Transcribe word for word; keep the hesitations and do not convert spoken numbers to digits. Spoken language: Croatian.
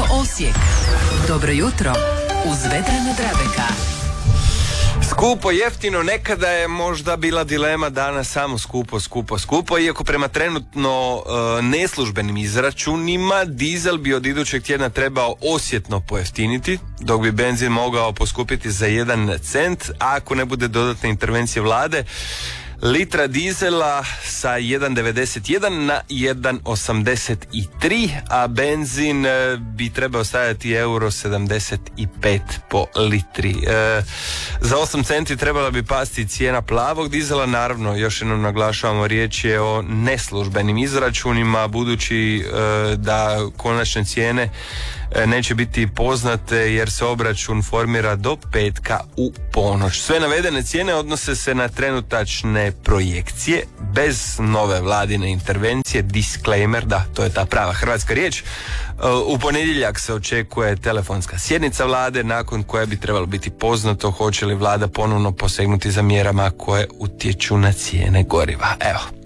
Osijek. Dobro jutro uz Vedrana Drabeka. Skupo, jeftino, nekada je možda bila dilema, danas samo skupo, skupo, skupo, iako prema trenutno e, neslužbenim izračunima dizel bi od idućeg tjedna trebao osjetno pojeftiniti, dok bi benzin mogao poskupiti za jedan cent, a ako ne bude dodatne intervencije vlade, litra dizela sa jedan devedeset jedan na jedan osamdeset tri, a benzin e, bi trebao stajati euro sedamdeset pet po litri. E, za osam centi trebala bi pasti cijena plavog dizela, naravno, još jednom naglašavamo, riječ je o neslužbenim izračunima, budući e, da konačne cijene e, neće biti poznate jer se obračun formira do petka u ponoć. Sve navedene cijene odnose se na trenutačne projekcije bez nove vladine intervencije. Disclaimer, da, to je ta prava hrvatska riječ. U ponedjeljak se očekuje telefonska sjednica vlade, nakon koje bi trebalo biti poznato hoće li vlada ponovno posegnuti za mjerama koje utječu na cijene goriva. Evo,